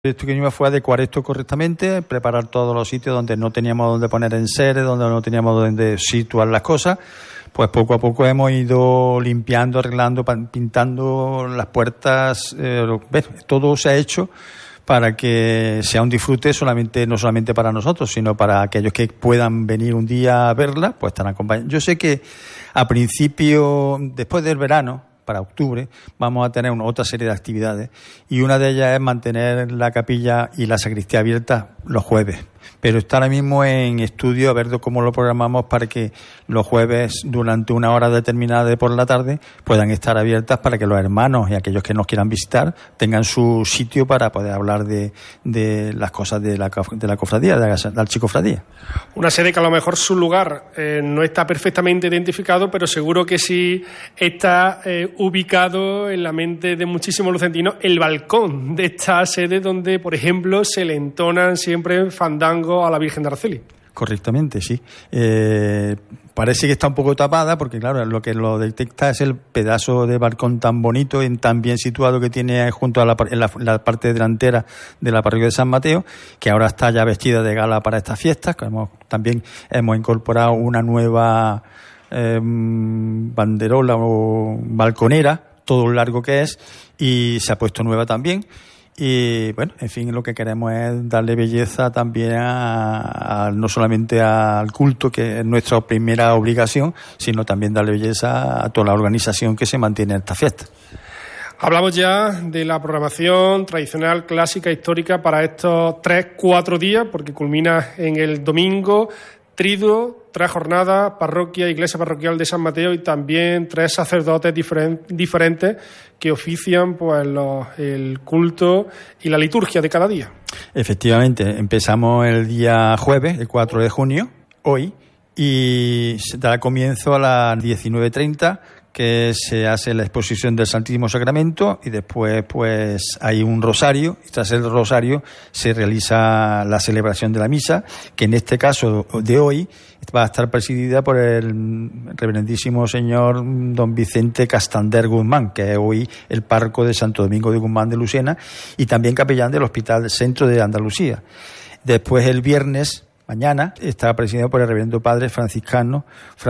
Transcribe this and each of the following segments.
Esto que fue adecuar esto correctamente, preparar todos los sitios donde no teníamos donde poner enseres, donde no teníamos donde situar las cosas. Pues poco a poco hemos ido limpiando, arreglando, pintando las puertas. Todo se ha hecho para que sea un disfrute no solamente para nosotros, sino para aquellos que puedan venir un día a verla, pues estarán acompañados. Yo sé que a principio, después del verano, para octubre, vamos a tener otra serie de actividades y una de ellas es mantener la capilla y la sacristía abiertas los jueves. Pero está ahora mismo en estudio a ver cómo lo programamos para que los jueves, durante una hora determinada de por la tarde, puedan estar abiertas para que los hermanos y aquellos que nos quieran visitar tengan su sitio para poder hablar de las cosas de la cofradía, de la archicofradía. Una sede que a lo mejor su lugar no está perfectamente identificado, pero seguro que sí está ubicado en la mente de muchísimos lucentinos el balcón de esta sede donde, por ejemplo, se le entonan siempre fandangos a la Virgen de Araceli. Correctamente, sí. Parece que está un poco tapada porque, claro, lo que lo detecta es el pedazo de balcón tan bonito y tan bien situado que tiene junto a la parte delantera de la parroquia de San Mateo, que ahora está ya vestida de gala para estas fiestas. También hemos incorporado una nueva banderola o balconera, todo lo largo que es, y se ha puesto nueva también. Y bueno, en fin, lo que queremos es darle belleza también no solamente al culto, que es nuestra primera obligación, sino también darle belleza a toda la organización que se mantiene en esta fiesta. Hablamos ya de la programación tradicional, clásica, histórica para estos 3-4 días, porque culmina en el domingo. Triduo, 3 jornadas, parroquia, iglesia parroquial de San Mateo y también 3 sacerdotes diferentes que ofician pues el culto y la liturgia de cada día. Efectivamente, empezamos el día jueves, el 4 de junio, hoy, y se dará comienzo a las 19:30, que se hace la exposición del Santísimo Sacramento y después pues hay un rosario y tras el rosario se realiza la celebración de la misa, que en este caso de hoy va a estar presidida por el reverendísimo señor don Vicente Castander Guzmán, que es hoy el párroco de Santo Domingo de Guzmán de Lucena y también capellán del Hospital Centro de Andalucía. Después el viernes, mañana, está presidido por el reverendo padre franciscano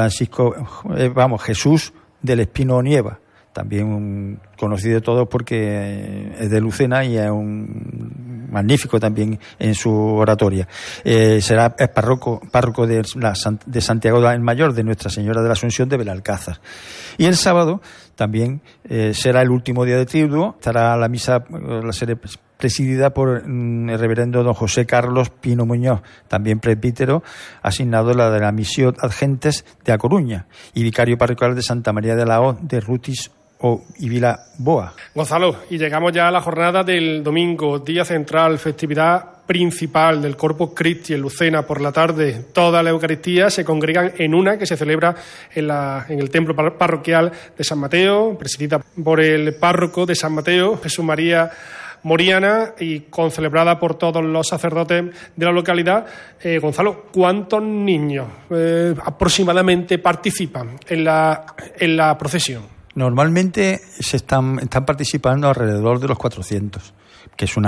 Jesús del Espino Nieva, también conocido de todos porque es de Lucena y es un magnífico también en su oratoria. Es párroco de Santiago del Mayor, de Nuestra Señora de la Asunción de Belalcázar. Y el sábado también será el último día de Triduo, estará la misa, la serie presidida por el reverendo don José Carlos Pino Muñoz, también presbítero, asignado a la de la misión Adgentes de A Coruña y vicario parroquial de Santa María de la Hoz de Rutis y Vila Boa. Gonzalo, y llegamos ya a la jornada del domingo, día central, festividad principal del Corpus Christi en Lucena. Por la tarde, toda la Eucaristía se congregan en una que se celebra en el templo parroquial de San Mateo, presidida por el párroco de San Mateo, Jesús María Moriana, y concelebrada por todos los sacerdotes de la localidad. Gonzalo, ¿cuántos niños aproximadamente participan en la procesión? Normalmente están participando alrededor de los 400, que es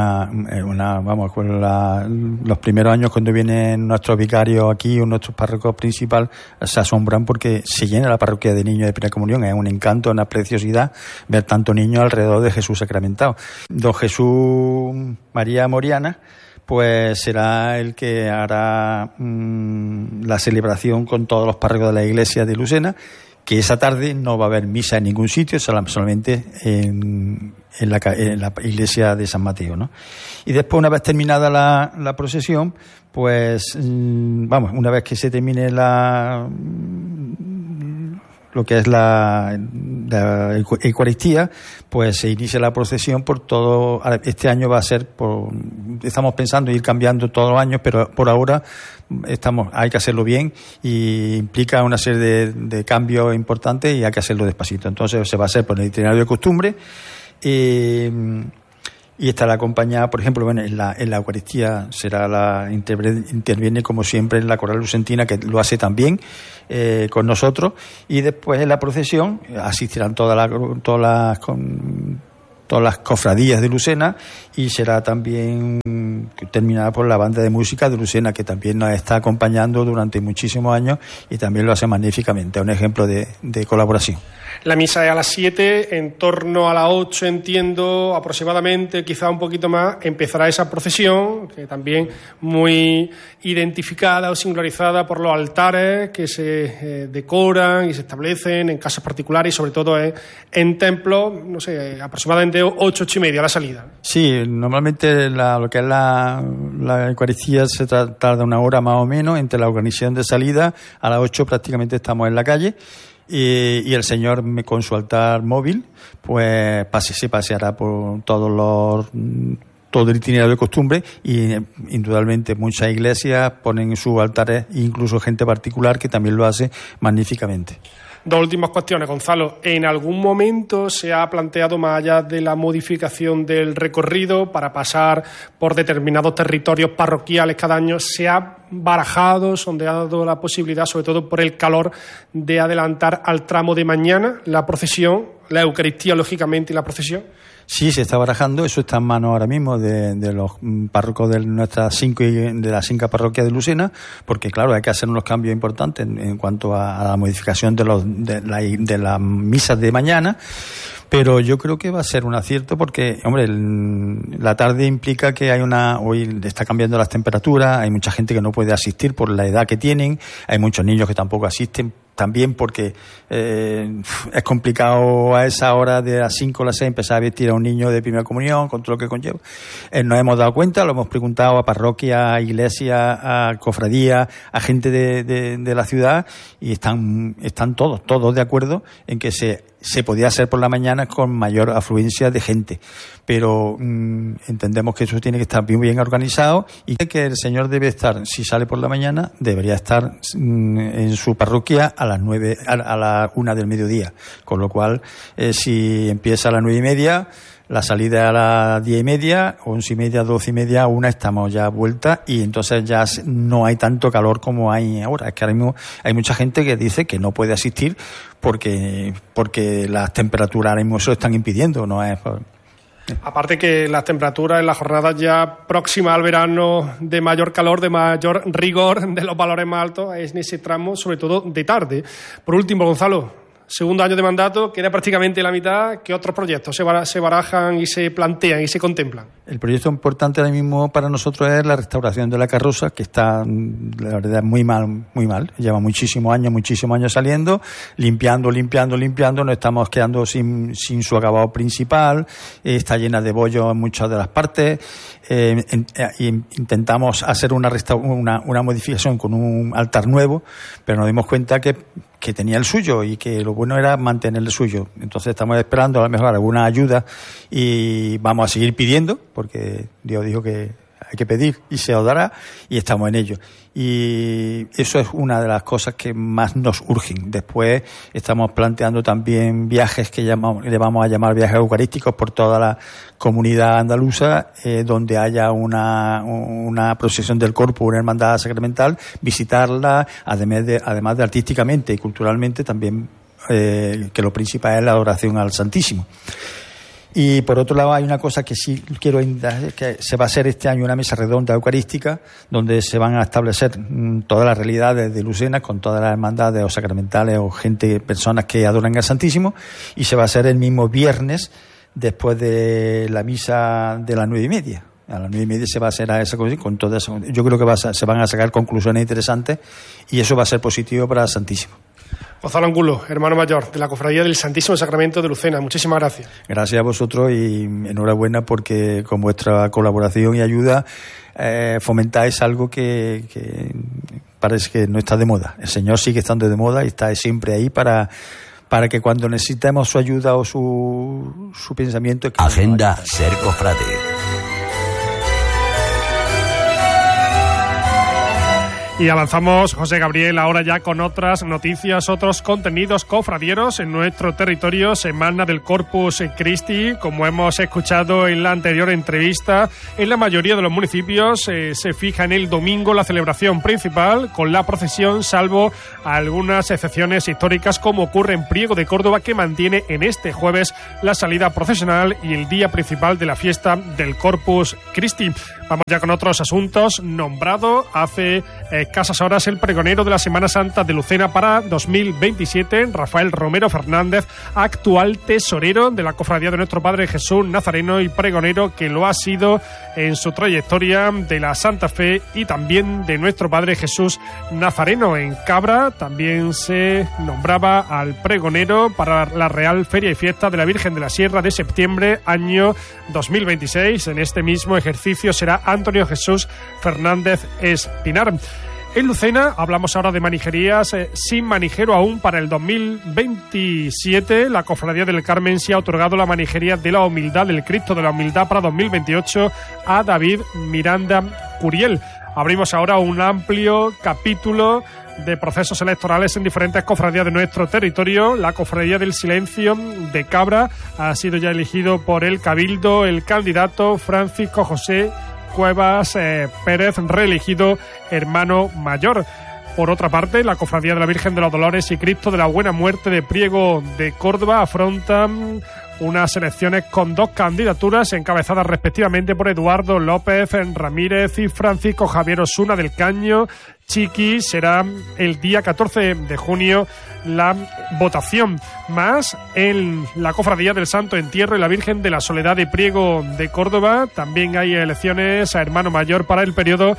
los primeros años cuando vienen nuestros vicarios aquí o nuestros párrocos principal se asombran porque se llena la parroquia de niños de primera comunión. Es un encanto, una preciosidad ver tanto niños alrededor de Jesús sacramentado. Don Jesús María Moriana pues será el que hará la celebración con todos los párrocos de la iglesia de Lucena, que esa tarde no va a haber misa en ningún sitio, solamente en la iglesia de San Mateo, ¿no? Y después, una vez terminada la procesión, pues una vez que se termine lo que es la Eucaristía, pues se inicia la procesión por todo. Este año va a ser estamos pensando ir cambiando todos los años, pero por ahora hay que hacerlo bien y implica una serie de cambios importantes y hay que hacerlo despacito. Entonces se va a hacer por el itinerario de costumbre y estará acompañada, por ejemplo, en la Eucaristía interviene como siempre en la Coral Lucentina, que lo hace también con nosotros, y después en la procesión asistirán todas todas las cofradías de Lucena, y será también terminada por la banda de música de Lucena, que también nos está acompañando durante muchísimos años y también lo hace magníficamente. Es un ejemplo de colaboración. La misa es a las 7, en torno a las 8, entiendo, aproximadamente, quizá un poquito más, empezará esa procesión, que también muy identificada o singularizada por los altares que se decoran y se establecen en casas particulares y sobre todo en templos, no sé, aproximadamente 8:30 a la salida. Sí, normalmente lo que es la Eucaristía se tarda una hora más o menos entre la organización de salida. A las 8 prácticamente estamos en la calle. Y el Señor, con su altar móvil, pues se paseará por todo el itinerario de costumbre, y indudablemente muchas iglesias ponen sus altares, incluso gente particular que también lo hace magníficamente. Dos últimas cuestiones, Gonzalo. ¿En algún momento se ha planteado, más allá de la modificación del recorrido para pasar por determinados territorios parroquiales cada año, se ha barajado, sondeado la posibilidad, sobre todo por el calor, de adelantar al tramo de mañana la procesión, la Eucaristía, lógicamente, y la procesión? Sí, se está barajando, eso está en manos ahora mismo de los párrocos de las 5 parroquias de Lucena, porque claro, hay que hacer unos cambios importantes en cuanto a la modificación de las misas de mañana. Pero yo creo que va a ser un acierto porque, hombre, la tarde implica que hoy está cambiando las temperaturas, hay mucha gente que no puede asistir por la edad que tienen, hay muchos niños que tampoco asisten, también porque es complicado a esa hora de las 5 o las 6 empezar a vestir a un niño de primera comunión con todo lo que conlleva. Nos hemos dado cuenta, lo hemos preguntado a parroquias, a iglesias, a cofradías, a gente de la ciudad, y están todos de acuerdo en que se podía hacer por la mañana con mayor afluencia de gente, pero entendemos que eso tiene que estar muy bien organizado, y que el Señor debe estar, si sale por la mañana, debería estar en su parroquia a las 9, a la 1 del mediodía, con lo cual si empieza a las 9:30, la salida a las 10:30, 11:30, 12:30, 1 estamos ya vuelta, y entonces ya no hay tanto calor como hay ahora. Es que ahora mismo hay mucha gente que dice que no puede asistir porque las temperaturas ahora mismo se lo están impidiendo, no es... Aparte que las temperaturas en las jornadas ya próximas al verano, de mayor calor, de mayor rigor, de los valores más altos, es en ese tramo, sobre todo de tarde. Por último, Gonzalo, segundo año de mandato, queda prácticamente la mitad. ¿Qué otros proyectos se barajan y se plantean y se contemplan? El proyecto importante ahora mismo para nosotros es la restauración de la carroza, que está, la verdad, muy mal. Lleva muchísimos años saliendo, limpiando. Nos estamos quedando sin su acabado principal. Está llena de bollos en muchas de las partes. Intentamos hacer una modificación con un altar nuevo, pero nos dimos cuenta que tenía el suyo y que lo bueno era mantener el suyo. Entonces estamos esperando a lo mejor alguna ayuda y vamos a seguir pidiendo, porque Dios dijo que hay que pedir y se os dará, y estamos en ello. Y eso es una de las cosas que más nos urgen. Después estamos planteando también viajes que le vamos a llamar viajes eucarísticos por toda la comunidad andaluza, donde haya una procesión del Corpus, una hermandad sacramental, visitarla, además de artísticamente y culturalmente también, que lo principal es la adoración al Santísimo. Y por otro lado hay una cosa que sí quiero indicar, que se va a hacer este año una mesa redonda eucarística donde se van a establecer todas las realidades de Lucena con todas las hermandades o sacramentales o personas que adoran al Santísimo, y se va a hacer el mismo viernes después de la misa de las 9:30. A las 9:30 se va a hacer a esa cosa con todo eso. Yo creo que se van a sacar conclusiones interesantes y eso va a ser positivo para el Santísimo. Gonzalo Angulo, hermano mayor de la Cofradía del Santísimo Sacramento de Lucena, muchísimas gracias. Gracias a vosotros y enhorabuena, porque con vuestra colaboración y ayuda fomentáis algo que parece que no está de moda. El Señor sigue estando de moda y está siempre ahí para que cuando necesitemos su ayuda o su pensamiento... Agenda Ser Cofrade. Y avanzamos, José Gabriel, ahora ya con otras noticias, otros contenidos cofradieros en nuestro territorio. Semana del Corpus Christi, como hemos escuchado en la anterior entrevista, en la mayoría de los municipios se fija en el domingo la celebración principal con la procesión, salvo algunas excepciones históricas, como ocurre en Priego de Córdoba, que mantiene en este jueves la salida procesional y el día principal de la fiesta del Corpus Christi. Vamos ya con otros asuntos. Nombrado hace escasas horas el pregonero de la Semana Santa de Lucena para 2027, Rafael Romero Fernández, actual tesorero de la Cofradía de Nuestro Padre Jesús Nazareno y pregonero que lo ha sido en su trayectoria de la Santa Fe y también de Nuestro Padre Jesús Nazareno. En Cabra también se nombraba al pregonero para la Real Feria y Fiesta de la Virgen de la Sierra de septiembre, año 2026. En este mismo ejercicio será Antonio Jesús Fernández Espinar. En Lucena hablamos ahora de manijerías. Sin manijero aún para el 2027, la Cofradía del Carmen se ha otorgado la manijería de la Humildad, del Cristo de la Humildad, para 2028 a David Miranda Curiel. Abrimos ahora un amplio capítulo de procesos electorales en diferentes cofradías de nuestro territorio. La Cofradía del Silencio de Cabra ha sido ya elegido por el Cabildo el candidato Francisco José Cuevas Pérez, reelegido hermano mayor. Por otra parte, la Cofradía de la Virgen de los Dolores y Cristo de la Buena Muerte de Priego de Córdoba afrontan unas elecciones con dos candidaturas encabezadas respectivamente por Eduardo López Ramírez y Francisco Javier Osuna del Caño. Chiqui, será el día 14 de junio la votación. Más en la Cofradía del Santo Entierro y la Virgen de la Soledad de Priego de Córdoba también hay elecciones a hermano mayor para el periodo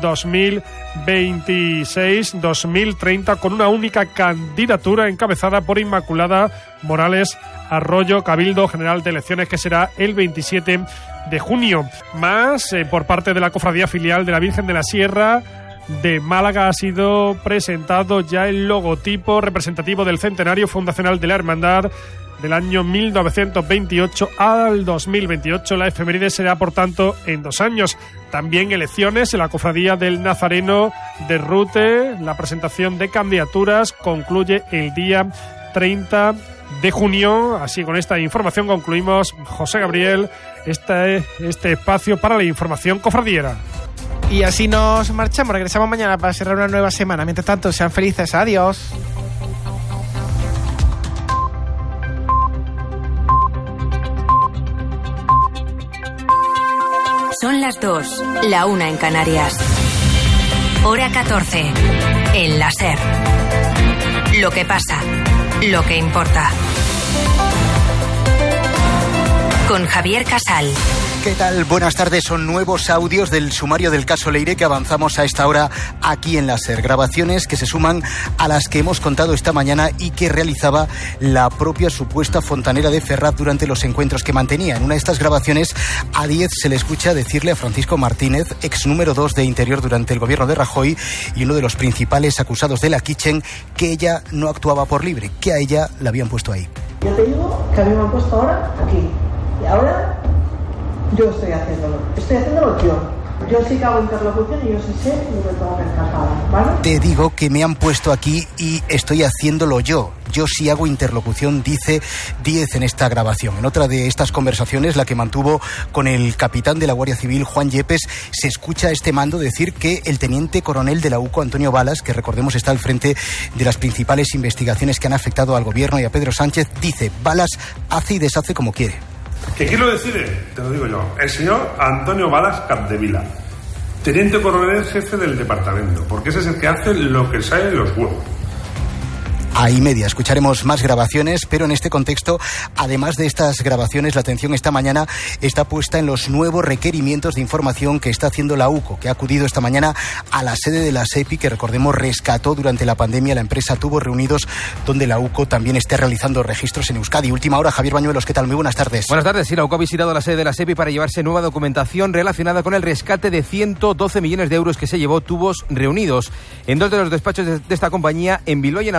2026-2030, con una única candidatura encabezada por Inmaculada Morales Arroyo, Cabildo General de Elecciones, que será el 27 de junio. Más por parte de la Cofradía Filial de la Virgen de la Sierra de Málaga ha sido presentado ya el logotipo representativo del centenario fundacional de la Hermandad del año 1928 al 2028. La efeméride será, por tanto, en 2 años. También elecciones en la Cofradía del Nazareno de Rute. La presentación de candidaturas concluye el día 30 de junio. Así, con esta información concluimos, José Gabriel, este espacio para la información cofradiera. Y así nos marchamos. Regresamos mañana para cerrar una nueva semana. Mientras tanto, sean felices. Adiós. Son las 2, la 1 en Canarias. Hora 14, en la SER. Lo que pasa, lo que importa. Con Javier Casal. ¿Qué tal? Buenas tardes. Son nuevos audios del sumario del caso Leire que avanzamos a esta hora aquí en la SER. Grabaciones que se suman a las que hemos contado esta mañana y que realizaba la propia supuesta fontanera de Ferraz durante los encuentros que mantenía. En una de estas grabaciones, a 10 se le escucha decirle a Francisco Martínez, ex número 2 de Interior durante el gobierno de Rajoy y uno de los principales acusados de la Kitchen, que ella no actuaba por libre, que a ella la habían puesto ahí. Yo te digo que a mí me han puesto ahora aquí. Y ahora yo estoy haciéndolo yo. Yo sí que hago interlocución y yo sí sé lo que tengo que encajar, ¿vale? Te digo que me han puesto aquí y estoy haciéndolo yo. Yo sí hago interlocución, dice 10 en esta grabación. En otra de estas conversaciones, la que mantuvo con el capitán de la Guardia Civil, Juan Yepes, se escucha a este mando decir que el teniente coronel de la UCO, Antonio Balas, que recordemos está al frente de las principales investigaciones que han afectado al gobierno y a Pedro Sánchez, dice: Balas hace y deshace como quiere. ¿Que quién lo decide? Te lo digo yo. El señor Antonio Balas Capdevila, teniente coronel jefe del departamento, porque ese es el que hace lo que sale de los huevos. Ahí media, escucharemos más grabaciones, pero en este contexto, además de estas grabaciones, la atención esta mañana está puesta en los nuevos requerimientos de información que está haciendo la UCO, que ha acudido esta mañana a la sede de la SEPI, que recordemos rescató durante la pandemia la empresa Tubos Reunidos, donde la UCO también está realizando registros en Euskadi. Última hora, Javier Bañuelos, ¿qué tal? Muy buenas tardes. Buenas tardes. Sí, la UCO ha visitado la sede de la SEPI para llevarse nueva documentación relacionada con el rescate de 112 millones de euros que se llevó Tubos Reunidos. En 2 de los despachos de esta compañía, en Bilbao y en Amurrio, los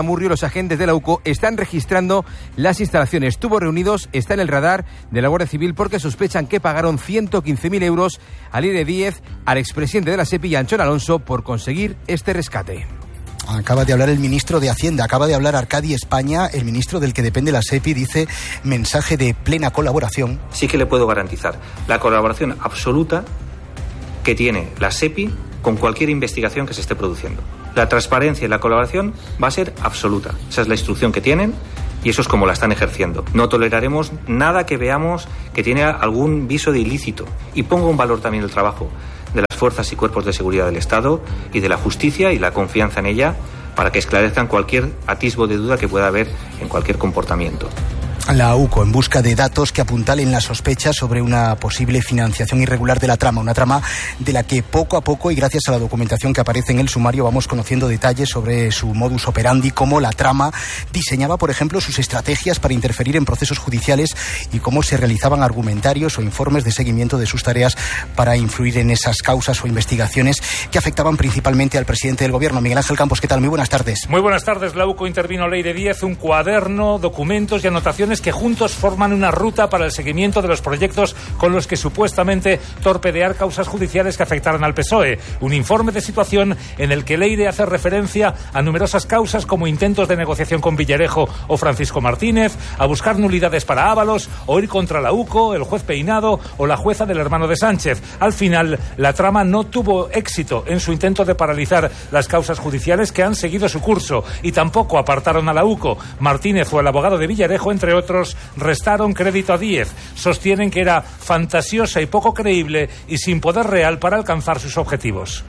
agentes de la UCO están registrando las instalaciones. Estuvo reunidos, está en el radar de la Guardia Civil porque sospechan que pagaron 115.000 euros al Leire Díez, al expresidente de la SEPI y a Anchón Alonso por conseguir este rescate. Acaba de hablar el ministro de Hacienda, acaba de hablar Arcadi España, el ministro del que depende la SEPI, dice mensaje de plena colaboración. Sí que le puedo garantizar la colaboración absoluta que tiene la SEPI con cualquier investigación que se esté produciendo. La transparencia y la colaboración va a ser absoluta. Esa es la instrucción que tienen y eso es como la están ejerciendo. No toleraremos nada que veamos que tiene algún viso de ilícito. Y pongo en valor también el trabajo de las fuerzas y cuerpos de seguridad del Estado y de la justicia y la confianza en ella para que esclarezcan cualquier atisbo de duda que pueda haber en cualquier comportamiento. La UCO en busca de datos que apuntalen la sospecha sobre una posible financiación irregular de la trama, una trama de la que poco a poco y gracias a la documentación que aparece en el sumario vamos conociendo detalles sobre su modus operandi, cómo la trama diseñaba, por ejemplo, sus estrategias para interferir en procesos judiciales y cómo se realizaban argumentarios o informes de seguimiento de sus tareas para influir en esas causas o investigaciones que afectaban principalmente al presidente del gobierno. Miguel Ángel Campos, ¿qué tal? Muy buenas tardes. Muy buenas tardes. La UCO intervino Leire Díez, un cuaderno, documentos y anotaciones que juntos forman una ruta para el seguimiento de los proyectos con los que supuestamente torpedear causas judiciales que afectaran al PSOE. Un informe de situación en el que Leire hace referencia a numerosas causas como intentos de negociación con Villarejo o Francisco Martínez, a buscar nulidades para Ábalos o ir contra la UCO, el juez Peinado o la jueza del hermano de Sánchez. Al final, la trama no tuvo éxito en su intento de paralizar las causas judiciales que han seguido su curso y tampoco apartaron a la UCO. Martínez o el abogado de Villarejo, entre otros, restaron crédito a Díez. Sostienen que era fantasiosa y poco creíble y sin poder real para alcanzar sus objetivos.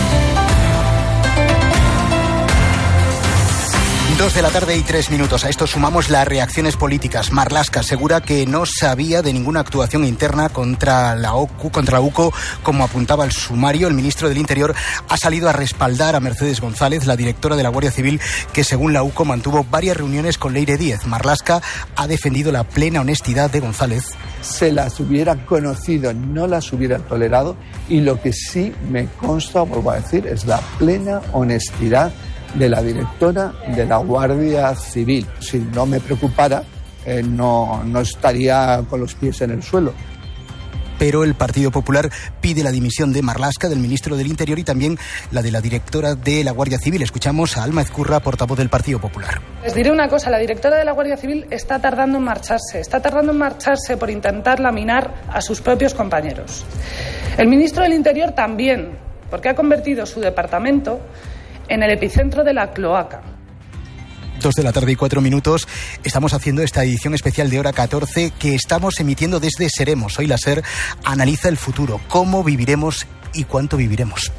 2:03 p.m. A esto sumamos las reacciones políticas. Marlaska asegura que no sabía de ninguna actuación interna contra la UCO, como apuntaba el sumario. El ministro del Interior ha salido a respaldar a Mercedes González, la directora de la Guardia Civil, que según la UCO mantuvo varias reuniones con Leire Díez. Marlaska ha defendido la plena honestidad de González. Se las hubiera conocido, no las hubiera tolerado, y lo que sí me consta, vuelvo a decir, es la plena honestidad de la directora de la Guardia Civil. Si no me preocupara, no estaría con los pies en el suelo. Pero el Partido Popular pide la dimisión de Marlaska, del ministro del Interior, y también la de la directora de la Guardia Civil. Escuchamos a Alma Ezcurra, portavoz del Partido Popular. Les diré una cosa, la directora de la Guardia Civil está tardando en marcharse por intentar laminar a sus propios compañeros. El ministro del Interior también, porque ha convertido su departamento en el epicentro de la cloaca. 2:04 p.m. Estamos haciendo esta edición especial de Hora 14 que estamos emitiendo desde Seremos. Hoy la SER analiza el futuro, cómo viviremos y cuánto viviremos.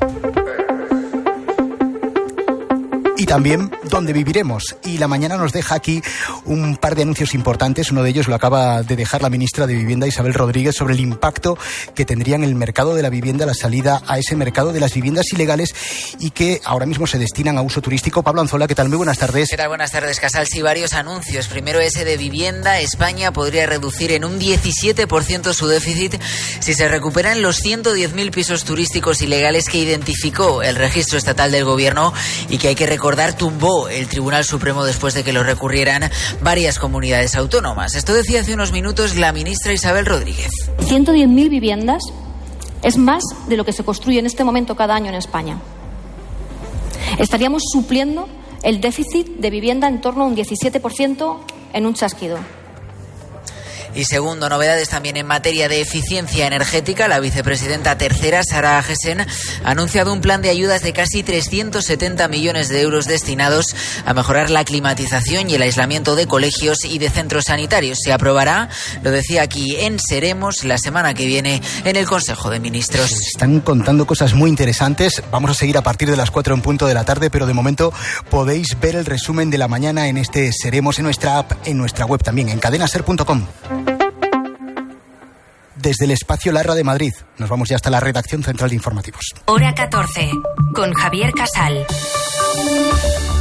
Y también dónde viviremos. Y la mañana nos deja aquí un par de anuncios importantes. Uno de ellos lo acaba de dejar la ministra de Vivienda, Isabel Rodríguez, sobre el impacto que tendría en el mercado de la vivienda la salida a ese mercado de las viviendas ilegales y que ahora mismo se destinan a uso turístico. Pablo Anzola, ¿qué tal? Muy buenas tardes. ¿Qué tal? Buenas tardes, Casal. Sí, varios anuncios. Primero ese de vivienda. España podría reducir en un 17% su déficit si se recuperan los 110.000 pisos turísticos ilegales que identificó el registro estatal del gobierno y que hay que recordar tumbó el Tribunal Supremo después de que lo recurrieran varias comunidades autónomas. Esto decía hace unos minutos la ministra Isabel Rodríguez. 110.000 viviendas es más de lo que se construye en este momento cada año en España. Estaríamos supliendo el déficit de vivienda en torno a un 17% en un chasquido. Y segundo, novedades también en materia de eficiencia energética. La vicepresidenta tercera, Sara Agesen, ha anunciado un plan de ayudas de casi 370 millones de euros destinados a mejorar la climatización y el aislamiento de colegios y de centros sanitarios. Se aprobará, lo decía aquí en Seremos, la semana que viene en el Consejo de Ministros. Están contando cosas muy interesantes. Vamos a seguir a partir de las 4 p.m, pero de momento podéis ver el resumen de la mañana en este Seremos, en nuestra app, en nuestra web también, en cadenaser.com. Desde el espacio Larra de Madrid, nos vamos ya hasta la redacción central de informativos. Hora 14, con Javier Casal.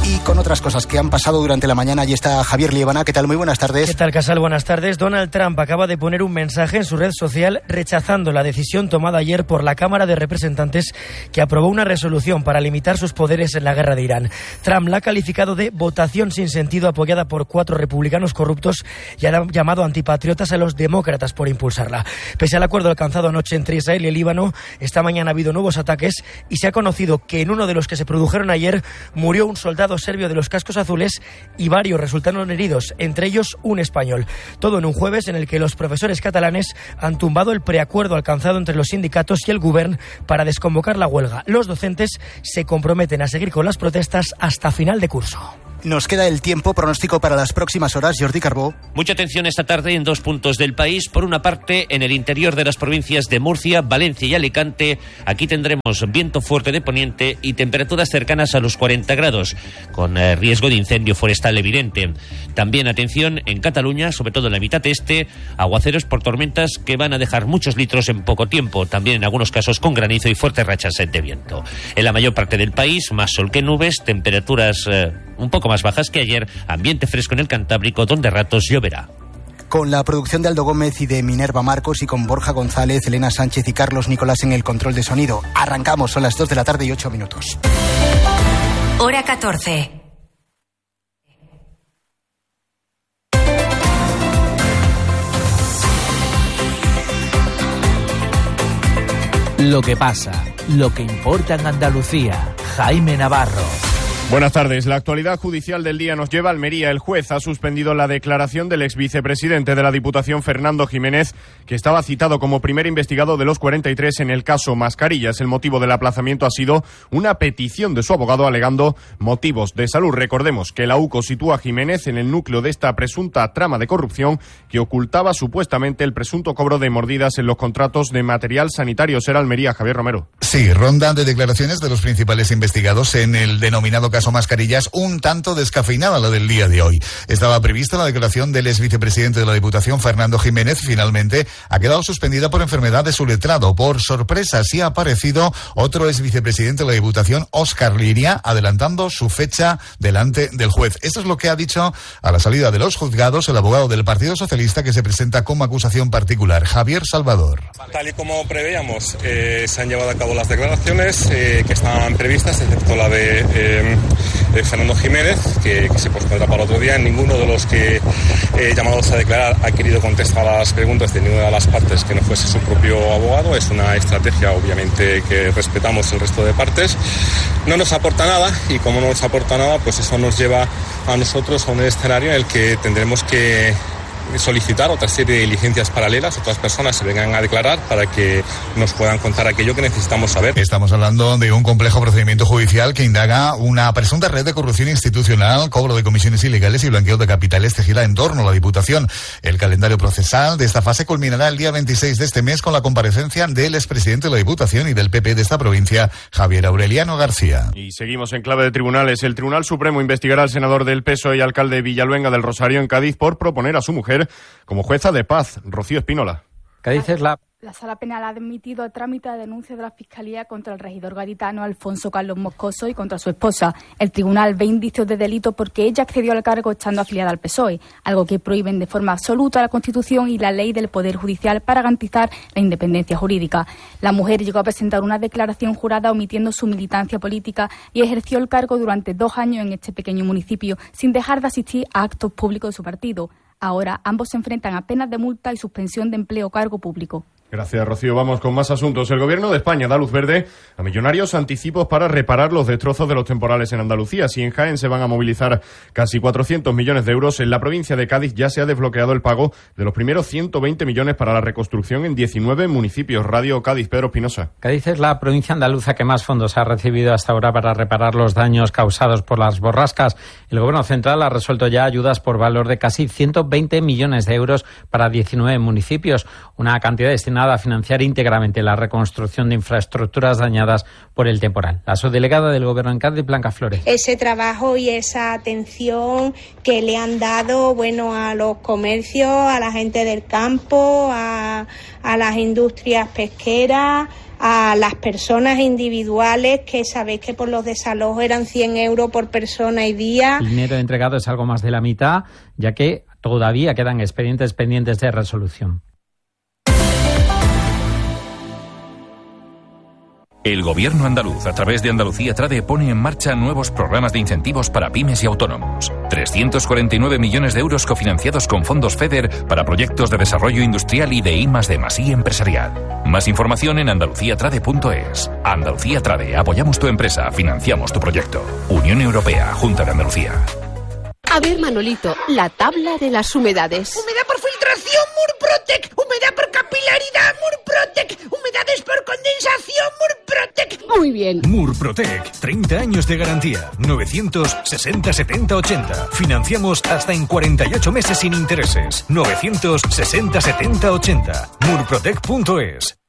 y con otras cosas que han pasado durante la mañana. Allí está Javier Liébana. ¿Qué tal? Muy buenas tardes. ¿Qué tal, Casal? Buenas tardes. Donald Trump acaba de poner un mensaje en su red social rechazando la decisión tomada ayer por la Cámara de Representantes, que aprobó una resolución para limitar sus poderes en la guerra de Irán. Trump la ha calificado de votación sin sentido, apoyada por 4 republicanos corruptos, y ha llamado antipatriotas a los demócratas por impulsarla. Pese al acuerdo alcanzado anoche entre Israel y el Líbano, esta mañana ha habido nuevos ataques y se ha conocido que en uno de los que se produjeron ayer murió un soldado serbio de los cascos azules y varios resultaron heridos, entre ellos un español. Todo en un jueves en el que los profesores catalanes han tumbado el preacuerdo alcanzado entre los sindicatos y el Govern para desconvocar la huelga. Los docentes se comprometen a seguir con las protestas hasta final de curso. Nos queda el tiempo. Pronóstico para las próximas horas, Jordi Carbó. Mucha atención esta tarde en 2 puntos del país. Por una parte, en el interior de las provincias de Murcia, Valencia y Alicante. Aquí tendremos viento fuerte de poniente y temperaturas cercanas a los 40 grados, con riesgo de incendio forestal evidente. También atención en Cataluña, sobre todo en la mitad este, aguaceros por tormentas que van a dejar muchos litros en poco tiempo. También en algunos casos con granizo y fuertes rachas de viento. En la mayor parte del país, más sol que nubes, temperaturas un poco más bajas que ayer, ambiente fresco en el Cantábrico, donde a ratos lloverá. Con la producción de Aldo Gómez y de Minerva Marcos, y con Borja González, Elena Sánchez y Carlos Nicolás en el control de sonido. Arrancamos, son las 2 de la tarde y 8 minutos. Hora 14. Lo que pasa, lo que importa en Andalucía. Jaime Navarro. Buenas tardes. La actualidad judicial del día nos lleva a Almería. El juez ha suspendido la declaración del exvicepresidente de la Diputación, Fernando Jiménez, que estaba citado como primer investigado de los 43 en el caso Mascarillas. El motivo del aplazamiento ha sido una petición de su abogado alegando motivos de salud. Recordemos que la UCO sitúa a Jiménez en el núcleo de esta presunta trama de corrupción que ocultaba supuestamente el presunto cobro de mordidas en los contratos de material sanitario. Será Almería, Javier Romero. Sí, ronda de declaraciones de los principales investigados en el denominado caso Mascarillas, un tanto descafeinada la del día de hoy. Estaba prevista la declaración del exvicepresidente de la Diputación, Fernando Jiménez. Finalmente ha quedado suspendida por enfermedad de su letrado. Por sorpresa, sí ha aparecido otro exvicepresidente de la Diputación, Óscar Liria, adelantando su fecha delante del juez. Esto es lo que ha dicho a la salida de los juzgados el abogado del Partido Socialista, que se presenta como acusación particular, Javier Salvador. Tal y como preveíamos, se han llevado a cabo las declaraciones que estaban previstas, excepto la de Fernando Jiménez, que se pospondrá para otro día. Ninguno de los que llamados a declarar ha querido contestar a las preguntas de ninguna de las partes que no fuese su propio abogado. Es una estrategia, obviamente, que respetamos el resto de partes. No nos aporta nada, y como no nos aporta nada, pues eso nos lleva a nosotros a un escenario en el que tendremos que solicitar otra serie de diligencias paralelas. Otras personas se vengan a declarar para que nos puedan contar aquello que necesitamos saber. Estamos hablando de un complejo procedimiento judicial que indaga una presunta red de corrupción institucional, cobro de comisiones ilegales y blanqueo de capitales tejida en torno a la Diputación. El calendario procesal de esta fase culminará el día 26 de este mes con la comparecencia del expresidente de la Diputación y del PP de esta provincia, Javier Aureliano García. Y seguimos en clave de tribunales. El Tribunal Supremo investigará al senador del PSOE y alcalde de Villaluenga del Rosario, en Cádiz, por proponer a su mujer como jueza de paz. Rocío Espínola. Cádiz es la Sala Penal ha admitido trámite de denuncia de la Fiscalía contra el regidor gaditano Alfonso Carlos Moscoso y contra su esposa. El tribunal ve indicios de delito porque ella accedió al cargo estando afiliada al PSOE, algo que prohíben de forma absoluta la Constitución y la ley del Poder Judicial para garantizar la independencia jurídica. La mujer llegó a presentar una declaración jurada omitiendo su militancia política y ejerció el cargo durante 2 años en este pequeño municipio sin dejar de asistir a actos públicos de su partido. Ahora ambos se enfrentan a penas de multa y suspensión de empleo o cargo público. Gracias, Rocío. Vamos con más asuntos. El Gobierno de España da luz verde a millonarios anticipos para reparar los destrozos de los temporales en Andalucía. Si en Jaén se van a movilizar casi 400 millones de euros, en la provincia de Cádiz ya se ha desbloqueado el pago de los primeros 120 millones para la reconstrucción en 19 municipios. Radio Cádiz, Pedro Espinosa. Cádiz es la provincia andaluza que más fondos ha recibido hasta ahora para reparar los daños causados por las borrascas. El Gobierno central ha resuelto ya ayudas por valor de casi 120 millones de euros para 19 municipios, una cantidad destinada a financiar íntegramente la reconstrucción de infraestructuras dañadas por el temporal. La subdelegada del Gobierno en Cádiz, Blanca Flores. Ese trabajo y esa atención que le han dado, a los comercios, a la gente del campo, a las industrias pesqueras, a las personas individuales, que sabéis que por los desalojos eran 100 euros por persona y día. El dinero entregado es algo más de la mitad, ya que todavía quedan expedientes pendientes de resolución. El Gobierno andaluz, a través de Andalucía Trade, pone en marcha nuevos programas de incentivos para pymes y autónomos. 349 millones de euros cofinanciados con fondos FEDER para proyectos de desarrollo industrial y de I+D+I empresarial. Más información en andaluciatrade.es. Andalucía Trade, apoyamos tu empresa, financiamos tu proyecto. Unión Europea, Junta de Andalucía. A ver, Manolito, la tabla de las humedades. Humedad por filtración, Murprotec. Humedad por capilaridad, Murprotec. Humedades por condensación, Murprotec. Muy bien. Murprotec, 30 años de garantía. 960 70 80. Financiamos hasta en 48 meses sin intereses. 960 70 80. Murprotec.es.